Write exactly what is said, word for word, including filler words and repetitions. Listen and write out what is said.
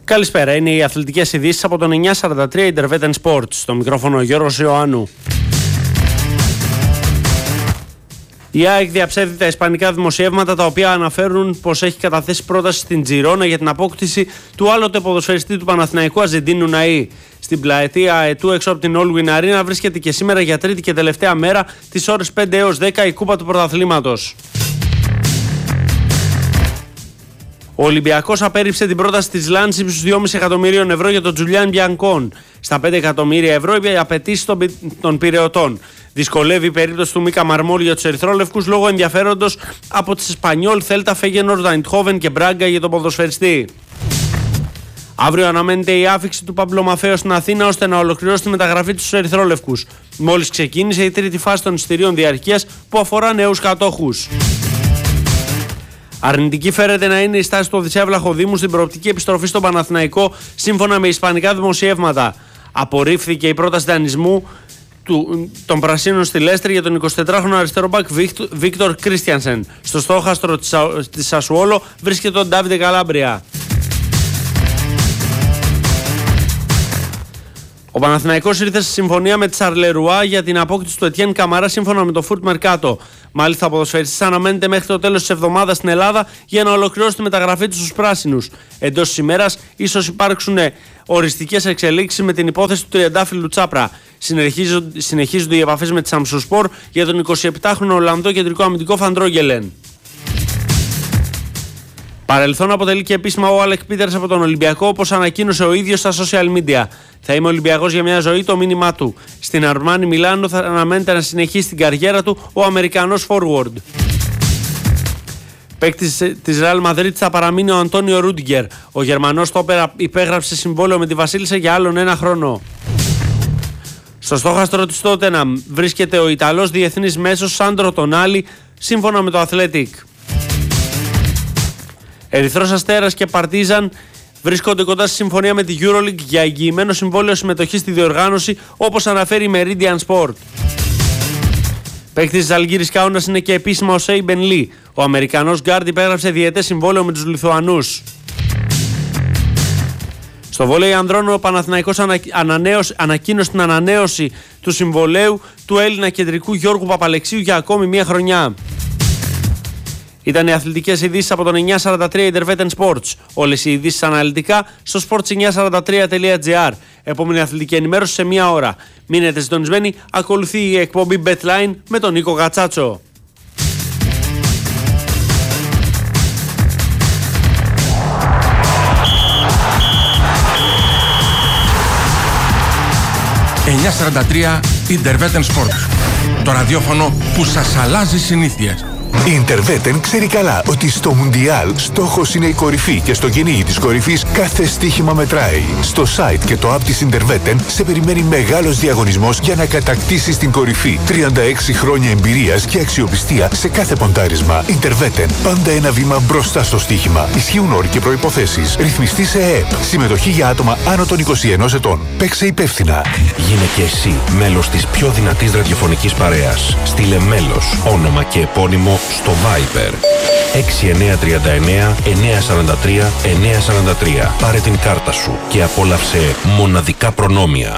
Καλησπέρα, είναι οι αθλητικές ειδήσεις από τον εννιακόσια σαράντα τρία Intervetten Sports. Στο μικρόφωνο ο Γιώργος Ιωάννου. Η ΑΕΚ διαψεύδει τα ισπανικά δημοσιεύματα τα οποία αναφέρουν πως έχει καταθέσει πρόταση στην Τζιρόνα για την απόκτηση του άλλοτε ποδοσφαιριστή του Παναθηναϊκού Αζεντίνου Ναΐ. Στην πλατεία Αετού έξω από την Allwyn Arena βρίσκεται και σήμερα για τρίτη και τελευταία μέρα τις ώρες πέντε έως δέκα η κούπα του πρωταθλήματος. Ο Ολυμπιακός απέρριψε την πρόταση της Λάνς ύψους δυόμισι εκατομμυρίων ευρώ για τον Τζουλιάν Μπιανκόν. Στα πέντε εκατομμύρια ευρώ οι απαιτήσεις των, των Πειραιωτών. Δυσκολεύει η περίπτωση του Μίκα Μαρμόλ για τους Ερυθρόλευκους λόγω ενδιαφέροντος από τις Εσπανιόλ, Θέλτα, Φέγενορντ, Αϊντχόβεν και Μπράγκα για τον ποδοσφαιριστή. Αύριο αναμένεται η άφιξη του Παμπλο Μαφέο στην Αθήνα ώστε να ολοκληρώσει τη μεταγραφή του στους Ερυθρόλευκους. Μόλις ξεκίνησε η τρίτη φάση των εισιτηρίων διαρκείας που αφορά νέους κατόχους. Αρνητική φέρεται να είναι η στάση του Οδυσσέα Βλαχοδήμου στην προοπτική επιστροφή στον Παναθηναϊκό σύμφωνα με ισπανικά δημοσιεύματα. Απορρίφθηκε η πρόταση δανεισμού του, των Πρασίνων στη Λέστερ για τον εικοσιτετράχρονο αριστερό μπακ Βίκτορ Κρίστιανσεν. Στο στόχαστρο της Σασουόλο βρίσκεται τον Ντάβιντε Καλάμπρια. Ο Παναθηναϊκός ήρθε σε συμφωνία με τη Σαρλερουά για την απόκτηση του Ετιέν Καμαρά σύμφωνα με το Foot Mercato. Μάλιστα, ο ποδοσφαιριστής αναμένεται μέχρι το τέλος της εβδομάδας στην Ελλάδα για να ολοκληρώσει τη μεταγραφή του στους πράσινους. Εντός της ημέρας, ίσως υπάρξουν οριστικές εξελίξεις με την υπόθεση του τριαντάφυλλου Τσάπρα. Συνεχίζονται οι επαφές με τη Σαμσουσπορ για τον εικοσιεπτάχρονο Ολλανδό κεντρικό αμυντικό Φαντρόγγελεν. Παρελθόν αποτελεί και επίσημα ο Άλεκ Πίτερς από τον Ολυμπιακό, όπως ανακοίνωσε ο ίδιος στα social media. Θα είμαι Ολυμπιακός για μια ζωή, το μήνυμά του. Στην Αρμάνι Μιλάνο θα αναμένεται να συνεχίσει την καριέρα του ο Αμερικανός forward. Παίκτης της Real Madrid θα παραμείνει ο Αντώνιο Ρούντιγκερ. Ο Γερμανός στόπερ υπέγραψε συμβόλαιο με τη Βασίλισσα για άλλον ένα χρόνο. Στο στόχαστρο της Τότεναμ βρίσκεται ο Ιταλός διεθνής μέσος Σάντρο Τονάλι, σύμφωνα με το Athletic. Ερυθρός Αστέρας και Παρτίζαν βρίσκονται κοντά στη συμφωνία με τη EuroLeague για εγγυημένο συμβόλαιο συμμετοχής στη διοργάνωση, όπως αναφέρει η Meridian Sport. Παίκτης της Αλγύρης Κάουνας είναι και επίσημα ο Σέιμπεν Λί. Ο Αμερικανός γκάρντ υπέγραψε διετές συμβόλαιο με τους Λιθουανούς. Στο βόλεϊ ανδρών ο Παναθηναϊκός ανακοίνωσε την ανανέωση του συμβολαίου του Έλληνα κεντρικού Γιώργου Παπαλεξίου για ακόμη μία χρονιά. Ήταν οι αθλητικές ειδήσεις από τον εννιακόσια σαράντα τρία Intervetten Sports. Όλες οι ειδήσεις αναλυτικά στο sports εννιακόσια σαράντα τρία τελεία gr. Επόμενη αθλητική ενημέρωση σε μία ώρα. Μείνετε συντονισμένοι, ακολουθεί η εκπομπή BetLine με τον Νίκο Γατσάτσο. εννιακόσια σαράντα τρία Intervetten Sports. Το ραδιόφωνο που σας αλλάζει συνήθειες. Η Intervetten ξέρει καλά ότι στο Μουντιάλ στόχος είναι η κορυφή και στο κυνήγι της κορυφής κάθε στοίχημα μετράει. Στο site και το app της Intervetten σε περιμένει μεγάλος διαγωνισμός για να κατακτήσεις την κορυφή. τριάντα έξι χρόνια εμπειρίας και αξιοπιστία σε κάθε ποντάρισμα. Intervetten, πάντα ένα βήμα μπροστά στο στοίχημα. Ισχύουν όροι και προϋποθέσεις. Ρυθμιστή σε ΕΕΠ. Συμμετοχή για άτομα άνω των είκοσι ενός ετών. Παίξε υπεύθυνα. Γίνε και εσύ μέλος της πιο δυνατής ραδιοφωνικής παρέας. Στείλε μέλος, όνομα και επώνυμο στο Viber έξι εννιά τρία εννιά εννιά σαράντα τρία εννιά σαράντα τρία. Πάρε την κάρτα σου και απόλαυσε μοναδικά προνόμια.